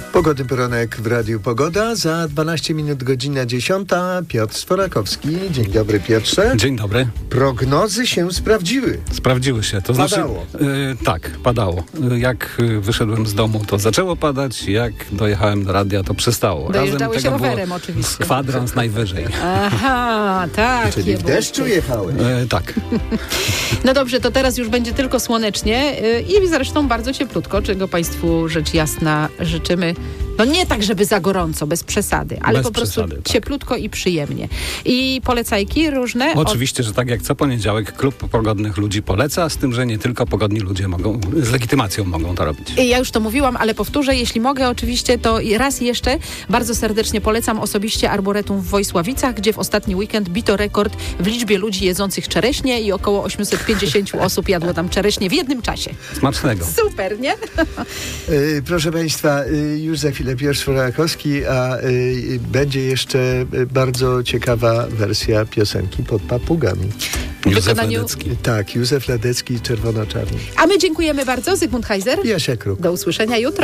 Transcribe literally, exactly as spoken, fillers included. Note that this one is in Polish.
Pogodny poranek w Radiu Pogoda. Za dwanaście minut godzina dziesiąta. Piotr Sworakowski. Dzień dobry, Piotrze. Dzień dobry. Prognozy się sprawdziły. Sprawdziły się. To Padało. Znaczy, y, tak, padało. Y, jak y, wyszedłem z domu, to zaczęło padać. Jak dojechałem do radia, to przestało. Dojeżdżałeś rowerem oczywiście. Z kwadrans najwyżej. Aha, tak. Czyli w deszczu jechałeś. Y, tak. No dobrze, to teraz już będzie tylko słonecznie y, i zresztą bardzo cieplutko, czego Państwu rzecz jasna życzymy. No nie tak, żeby za gorąco, bez przesady, ale Bez po prostu przesady, tak. cieplutko i przyjemnie. I polecajki różne. Oczywiście, że tak jak co poniedziałek Klub Pogodnych Ludzi poleca, z tym, że nie tylko pogodni ludzie mogą, z legitymacją mogą to robić. Ja już to mówiłam, ale powtórzę, jeśli mogę oczywiście, to raz jeszcze bardzo serdecznie polecam osobiście Arboretum w Wojsławicach, gdzie w ostatni weekend bito rekord w liczbie ludzi jedzących czereśnie i około osiemset pięćdziesiąt osób jadło tam czereśnie w jednym czasie. Smacznego. Super, nie? Y, proszę Państwa, y, już za chwilę Piotr Sworakowski, a y, będzie jeszcze y, bardzo ciekawa wersja piosenki Pod papugami. Józef wykonaniu- Ledecki. Tak, Józef Ledecki, Czerwono-Czarny. A my dziękujemy bardzo. Zygmunt Heiser. Jasia Kruk. Do usłyszenia jutro.